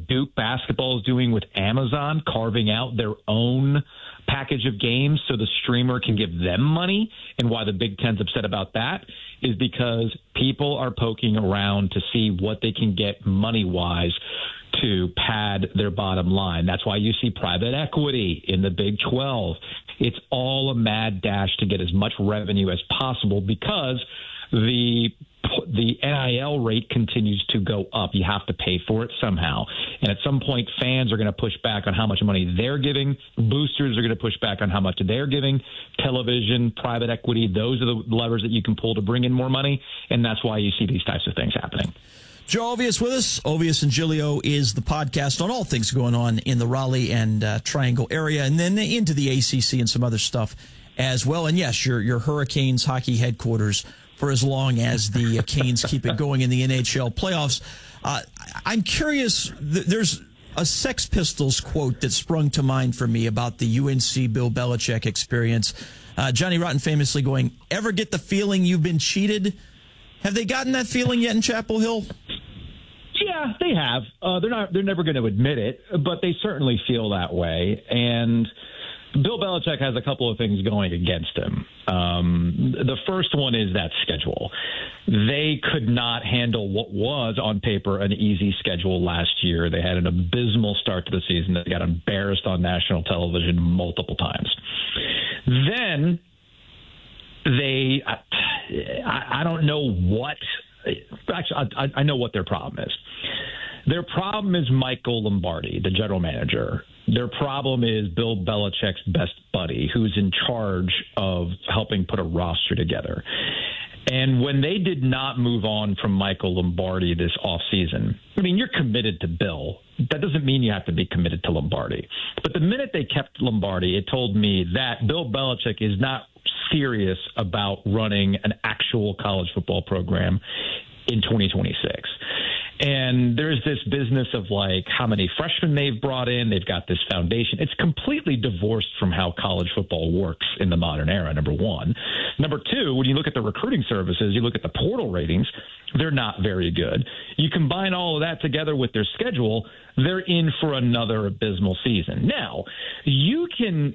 Duke basketball is doing with Amazon, carving out their own package of games so the streamer can give them money, and why the Big Ten's upset about that is because people are poking around to see what they can get money-wise to pad their bottom line. That's why you see private equity in the Big 12. It's all a mad dash to get as much revenue as possible because the NIL rate continues to go up. You have to pay for it somehow. And at some point, fans are going to push back on how much money they're giving. Boosters are going to push back on how much they're giving. Television, private equity, those are the levers that you can pull to bring in more money. And that's why you see these types of things happening. Joe Ovies with us. Ovies and Giglio is the podcast on all things going on in the Raleigh and Triangle area, and then into the ACC and some other stuff as well. And yes, your Hurricanes hockey headquarters for as long as the Canes keep it going in the NHL playoffs. I'm curious, there's a Sex Pistols quote that sprung to mind for me about the UNC Bill Belichick experience. Johnny Rotten famously going, "Ever get the feeling you've been cheated?" Have they gotten that feeling yet in Chapel Hill? Yeah, they have. They're never going to admit it, but they certainly feel that way. And Bill Belichick has a couple of things going against him. The first one is that schedule. They could not handle what was on paper an easy schedule last year. They had an abysmal start to the season. They got embarrassed on national television multiple times. Then I don't know what. Actually, I know what their problem is. Their problem is Michael Lombardi, the general manager. Their problem is Bill Belichick's best buddy, who's in charge of helping put a roster together. And when they did not move on from Michael Lombardi this offseason, I mean, you're committed to Bill. That doesn't mean you have to be committed to Lombardi. But the minute they kept Lombardi, it told me that Bill Belichick is not serious about running an actual college football program in 2026. And there's this business of like how many freshmen they've brought in. They've got this foundation. It's completely divorced from how college football works in the modern era, number one. Number two, when you look at the recruiting services, you look at the portal ratings, they're not very good. You combine all of that together with their schedule, they're in for another abysmal season. Now, you can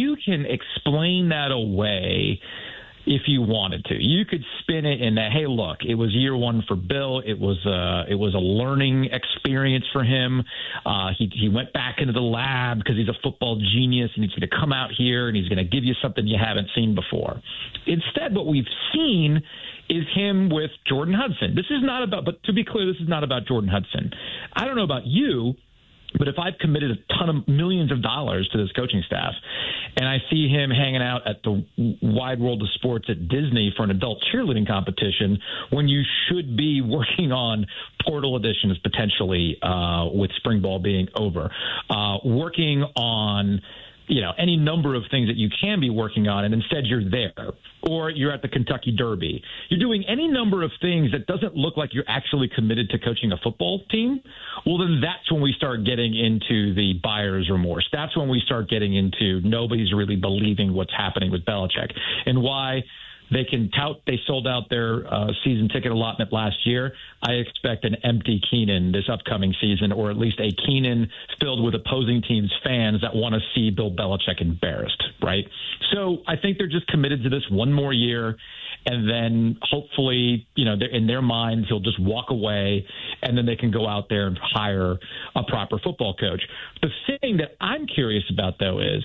explain that away if you wanted to. You could spin it in that, hey, look, it was year one for Bill. It was a learning experience for him. He went back into the lab because he's a football genius, and he's going to come out here and he's going to give you something you haven't seen before. Instead, what we've seen is him with Jordan Hudson. This is not about, but to be clear, this is not about Jordan Hudson. I don't know about you, but if I've committed a ton of millions of dollars to this coaching staff and I see him hanging out at the Wide World of Sports at Disney for an adult cheerleading competition when you should be working on portal additions potentially with spring ball being over, working on any number of things that you can be working on, and instead you're there, or you're at the Kentucky Derby. You're doing any number of things that doesn't look like you're actually committed to coaching a football team. Well, then that's when we start getting into the buyer's remorse. That's when we start getting into nobody's really believing what's happening with Belichick and why they can tout they sold out their season ticket allotment last year. I expect an empty Keenan this upcoming season, or at least a Keenan filled with opposing teams' fans that want to see Bill Belichick embarrassed, right? So I think they're just committed to this one more year, and then hopefully, in their minds, he'll just walk away, and then they can go out there and hire a proper football coach. The thing that I'm curious about, though, is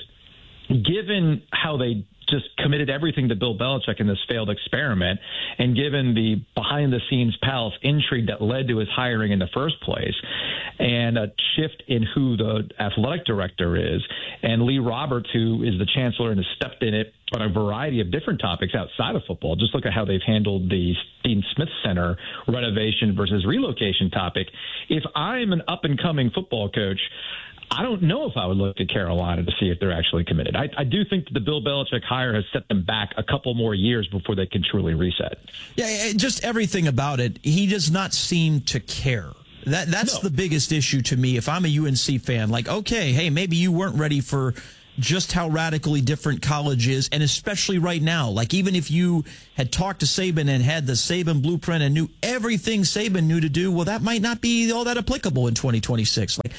given how they just committed everything to Bill Belichick in this failed experiment, and given the behind-the-scenes palace intrigue that led to his hiring in the first place, and a shift in who the athletic director is, and Lee Roberts, who is the chancellor and has stepped in it on a variety of different topics outside of football. Just look at how they've handled the Dean Smith Center renovation versus relocation topic. If I'm an up-and-coming football coach, I don't know if I would look at Carolina to see if they're actually committed. I do think that the Bill Belichick hire has set them back a couple more years before they can truly reset. Yeah, just everything about it. He does not seem to care. That's the biggest issue to me. If I'm a UNC fan, like, okay, hey, maybe you weren't ready for just how radically different college is, and especially right now. Like, even if you had talked to Saban and had the Saban blueprint and knew everything Saban knew to do, well, that might not be all that applicable in 2026. Like,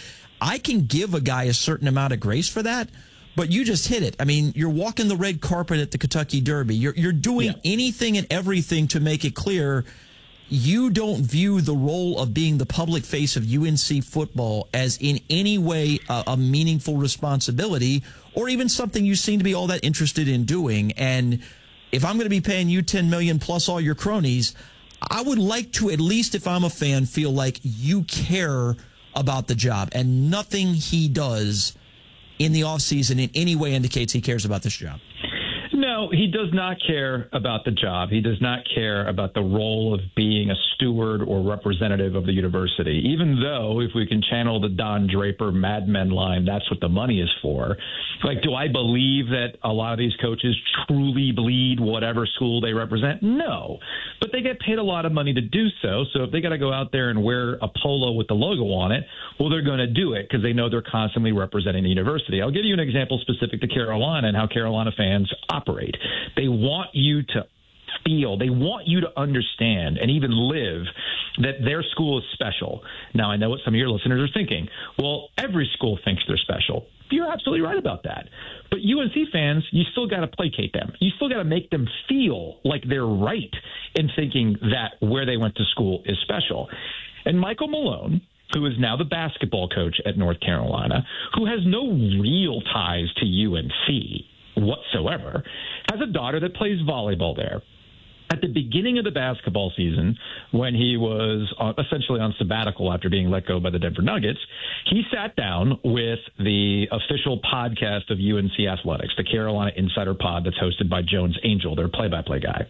I can give a guy a certain amount of grace for that. But you just hit it. I mean, you're walking the red carpet at the Kentucky Derby. You're doing anything and everything to make it clear you don't view the role of being the public face of UNC football as in any way a meaningful responsibility or even something you seem to be all that interested in doing. And if I'm going to be paying you $10 million plus all your cronies, I would like to, at least if I'm a fan, feel like you care about the job, and nothing he does in the offseason in any way indicates he cares about this job. No, he does not care about the job. He does not care about the role of being a steward or representative of the university, even though if we can channel the Don Draper Mad Men line, that's what the money is for. Like, do I believe that a lot of these coaches truly bleed whatever school they represent? No, but they get paid a lot of money to do so. So if they got to go out there and wear a polo with the logo on it, well, they're going to do it because they know they're constantly representing the university. I'll give you an example specific to Carolina and how Carolina fans operate. They want you to feel, they want you to understand and even live that their school is special. Now, I know what some of your listeners are thinking. Well, every school thinks they're special. You're absolutely right about that. But UNC fans, you still got to placate them. You still got to make them feel like they're right in thinking that where they went to school is special. And Michael Malone, who is now the basketball coach at North Carolina, who has no real ties to UNC whatsoever, has a daughter that plays volleyball there. At the beginning of the basketball season, when he was essentially on sabbatical after being let go by the Denver Nuggets, he sat down with the official podcast of UNC Athletics, the Carolina Insider Pod that's hosted by Jones Angel, their play-by-play guy.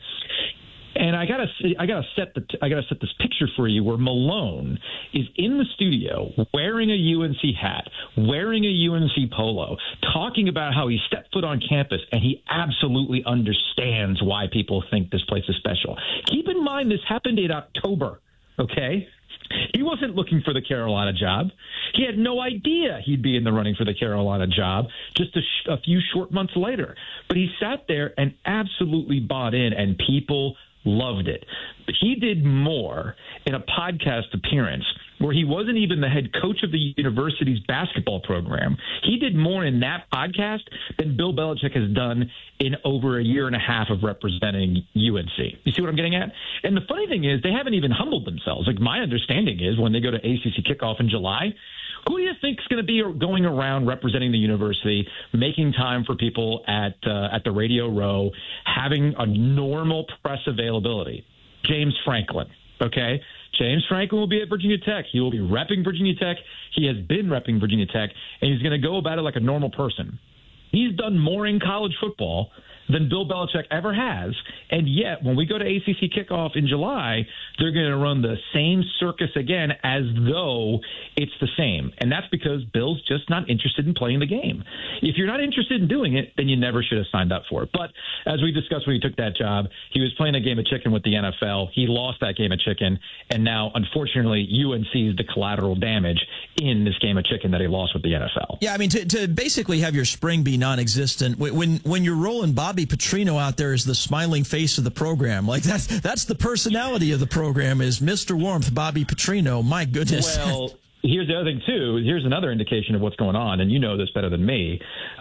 And I gotta set this picture for you where Malone is in the studio wearing a UNC hat, wearing a UNC polo, talking about how he stepped foot on campus and he absolutely understands why people think this place is special. Keep in mind this happened in October, okay? He wasn't looking for the Carolina job. He had no idea he'd be in the running for the Carolina job just a few short months later. But he sat there and absolutely bought in, and people loved it. But he did more in a podcast appearance where he wasn't even the head coach of the university's basketball program. He did more in that podcast than Bill Belichick has done in over a year and a half of representing UNC. You see what I'm getting at? And the funny thing is they haven't even humbled themselves. Like, my understanding is when they go to ACC kickoff in July, who do you think is going to be going around representing the university, making time for people at the Radio Row, having a normal press availability? James Franklin, okay? James Franklin will be at Virginia Tech. He will be repping Virginia Tech. He has been repping Virginia Tech, and he's going to go about it like a normal person. He's done more in college football than Bill Belichick ever has, and yet when we go to ACC kickoff in July, they're going to run the same circus again as though it's the same, and that's because Bill's just not interested in playing the game. If you're not interested in doing it, then you never should have signed up for it. But as we discussed when he took that job, he was playing a game of chicken with the NFL. He lost that game of chicken, and now, unfortunately, UNC is the collateral damage in this game of chicken that he lost with the NFL. Yeah, I mean, to basically have your spring be non-existent, when you're rolling Bobby Petrino out there as the smiling face of the program, like that's the personality of the program is Mr. Warmth, Bobby Petrino. My goodness. Well, here's the other thing, too. Here's another indication of what's going on, and you know this better than me.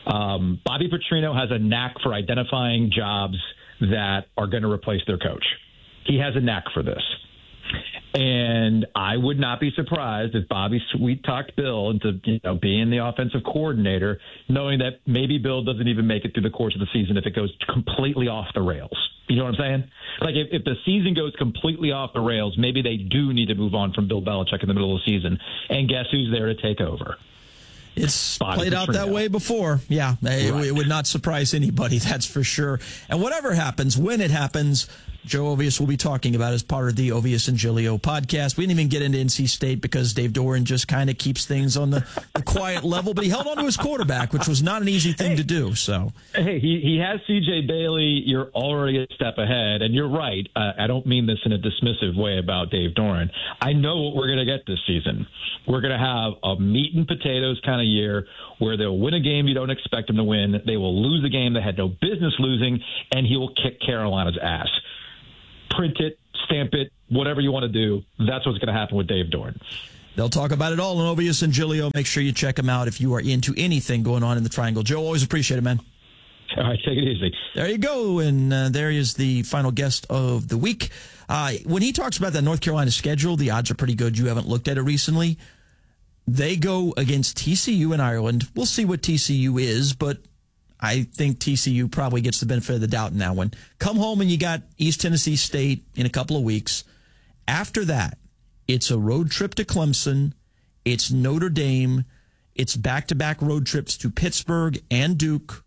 Bobby Petrino has a knack for identifying jobs that are going to replace their coach. He has a knack for this. And I would not be surprised if Bobby sweet-talked Bill into being the offensive coordinator, knowing that maybe Bill doesn't even make it through the course of the season if it goes completely off the rails. You know what I'm saying? Like, if the season goes completely off the rails, maybe they do need to move on from Bill Belichick in the middle of the season. And guess who's there to take over? It's played out that way before. Yeah, it would not surprise anybody, that's for sure. And whatever happens, when it happens, Joe Ovies will be talking about as part of the Ovies and Giglio podcast. We didn't even get into NC State because Dave Doran just kind of keeps things on the quiet level, but he held on to his quarterback, which was not an easy thing to do. So, hey, he has C.J. Bailey. You're already a step ahead, and you're right. I don't mean this in a dismissive way about Dave Doran. I know what we're going to get this season. We're going to have a meat and potatoes kind of year where they'll win a game you don't expect them to win. They will lose a game they had no business losing, and he will kick Carolina's ass. Print it, stamp it, whatever you want to do. That's what's going to happen with Dave Doran. They'll talk about it all on Ovius and Giglio. Make sure you check them out if you are into anything going on in the Triangle. Joe, always appreciate it, man. All right, take it easy. There you go. And there is the final guest of the week. When he talks about that North Carolina schedule, the odds are pretty good. You haven't looked at it recently. They go against TCU in Ireland. We'll see what TCU is, but I think TCU probably gets the benefit of the doubt in that one. Come home and you got East Tennessee State in a couple of weeks. After that, it's a road trip to Clemson. It's Notre Dame. It's back-to-back road trips to Pittsburgh and Duke.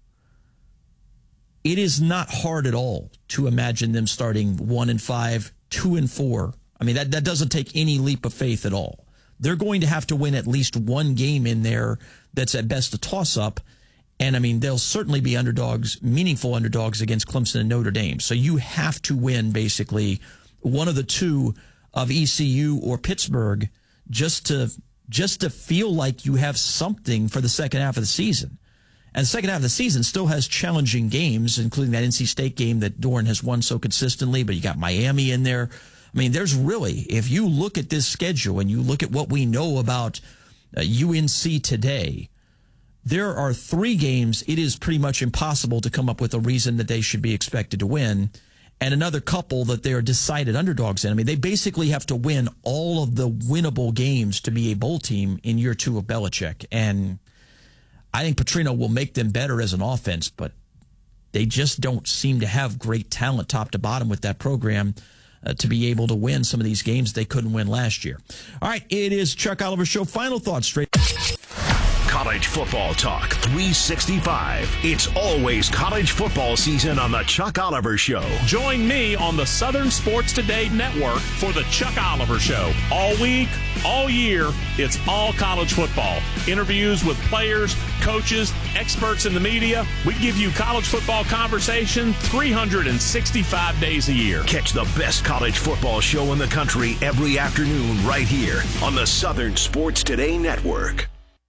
It is not hard at all to imagine them starting 1-5, 2-4. I mean, that doesn't take any leap of faith at all. They're going to have to win at least one game in there that's at best a toss-up. And, I mean, they'll certainly be underdogs, meaningful underdogs against Clemson and Notre Dame. So you have to win, basically, one of the two of ECU or Pittsburgh just to feel like you have something for the second half of the season. And the second half of the season still has challenging games, including that NC State game that Doeren has won so consistently, but you got Miami in there. I mean, there's really, if you look at this schedule and you look at what we know about UNC today, there are 3 games it is pretty much impossible to come up with a reason that they should be expected to win, and another couple that they are decided underdogs in. I mean, they basically have to win all of the winnable games to be a bowl team in year 2 of Belichick. And I think Petrino will make them better as an offense, but they just don't seem to have great talent top to bottom with that program to be able to win some of these games they couldn't win last year. All right, it is Chuck Oliver Show. Final thoughts straight. College football talk 365. It's always college football season on the Chuck Oliver Show. Join me on the Southern Sports Today Network for the Chuck Oliver Show. All week, all year, it's all college football. Interviews with players, coaches, experts in the media. We give you college football conversation 365 days a year. Catch the best college football show in the country every afternoon right here on the Southern Sports Today Network.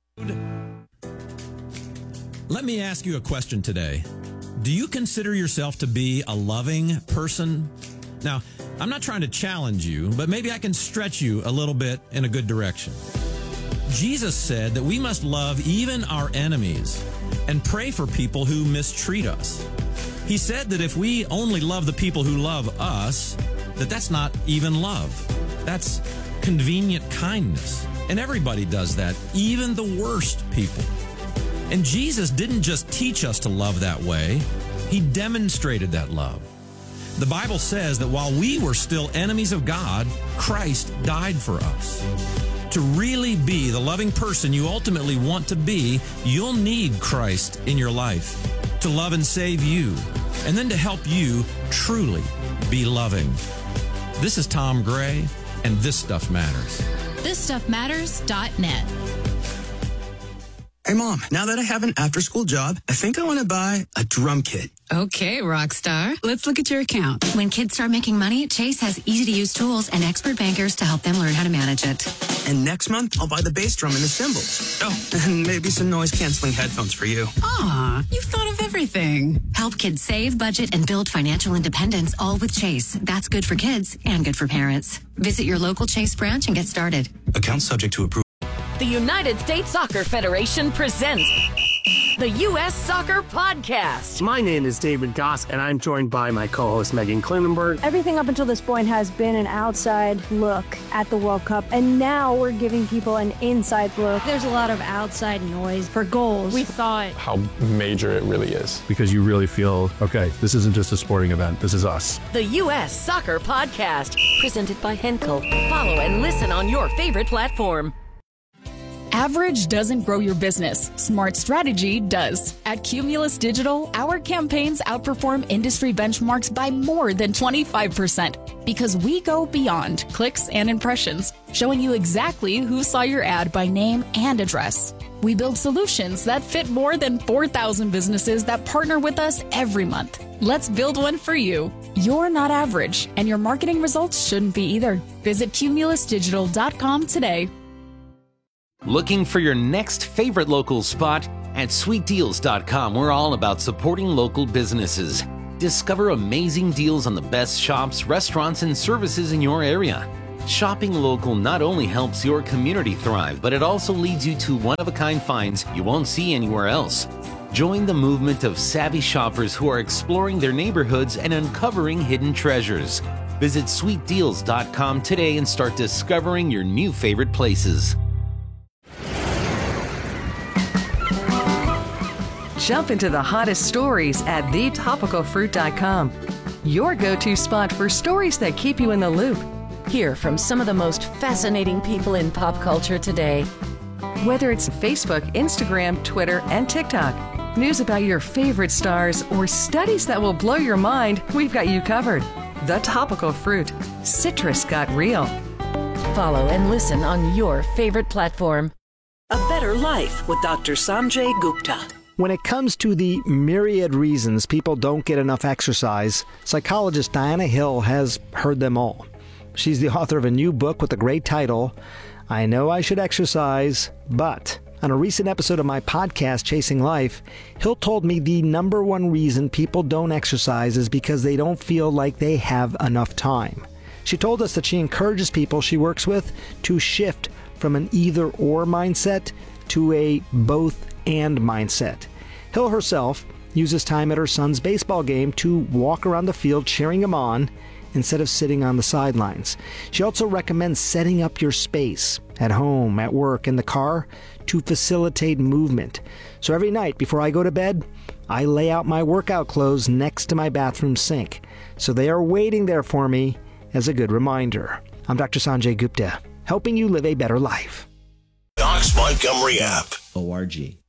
Let me ask you a question today. Do you consider yourself to be a loving person? Now, I'm not trying to challenge you, but maybe I can stretch you a little bit in a good direction. Jesus said that we must love even our enemies and pray for people who mistreat us. He said that if we only love the people who love us, that's not even love. That's convenient kindness. And everybody does that, even the worst people. And Jesus didn't just teach us to love that way. He demonstrated that love. The Bible says that while we were still enemies of God, Christ died for us. To really be the loving person you ultimately want to be, you'll need Christ in your life to love and save you, and then to help you truly be loving. This is Tom Gray, and This Stuff Matters. ThisStuffMatters.net. Hey, Mom, now that I have an after-school job, I think I want to buy a drum kit. Okay, rock star. Let's look at your account. When kids start making money, Chase has easy-to-use tools and expert bankers to help them learn how to manage it. And next month, I'll buy the bass drum and the cymbals. Oh, and maybe some noise-canceling headphones for you. Aw, you've thought of everything. Help kids save, budget, and build financial independence, all with Chase. That's good for kids and good for parents. Visit your local Chase branch and get started. Account subject to approval. The United States Soccer Federation presents the U.S. Soccer Podcast. My name is David Goss, and I'm joined by my co-host Megan Klinenberg. Everything up until this point has been an outside look at the World Cup, and now we're giving people an inside look. There's a lot of outside noise for goals. We thought how major it really is, because you really feel, okay, this isn't just a sporting event, this is us. The U.S. Soccer Podcast, presented by Henkel. Follow and listen on your favorite platform. Average doesn't grow your business. Smart strategy does. At Cumulus Digital, our campaigns outperform industry benchmarks by more than 25% because we go beyond clicks and impressions, showing you exactly who saw your ad by name and address. We build solutions that fit more than 4,000 businesses that partner with us every month. Let's build one for you. You're not average, and your marketing results shouldn't be either. Visit cumulusdigital.com today. Looking for your next favorite local spot? At sweetdeals.com, we're all about supporting local businesses. Discover amazing deals on the best shops, restaurants, and services in your area. Shopping local not only helps your community thrive, but it also leads you to one-of-a-kind finds you won't see anywhere else. Join the movement of savvy shoppers who are exploring their neighborhoods and uncovering hidden treasures. Visit sweetdeals.com today and start discovering your new favorite places. Jump into the hottest stories at thetopicalfruit.com. Your go-to spot for stories that keep you in the loop. Hear from some of the most fascinating people in pop culture today. Whether it's Facebook, Instagram, Twitter, and TikTok, news about your favorite stars, or studies that will blow your mind, we've got you covered. The Topical Fruit. Citrus got real. Follow and listen on your favorite platform. A Better Life with Dr. Sanjay Gupta. When it comes to the myriad reasons people don't get enough exercise, psychologist Diana Hill has heard them all. She's the author of a new book with the great title, I Know I Should Exercise, But. On a recent episode of my podcast, Chasing Life, Hill told me the number one reason people don't exercise is because they don't feel like they have enough time. She told us that she encourages people she works with to shift from an either-or mindset to a both-and mindset. Hill herself uses time at her son's baseball game to walk around the field cheering him on instead of sitting on the sidelines. She also recommends setting up your space at home, at work, in the car to facilitate movement. So every night before I go to bed, I lay out my workout clothes next to my bathroom sink. So they are waiting there for me as a good reminder. I'm Dr. Sanjay Gupta, helping you live a better life. Docs Montgomery app. ORG.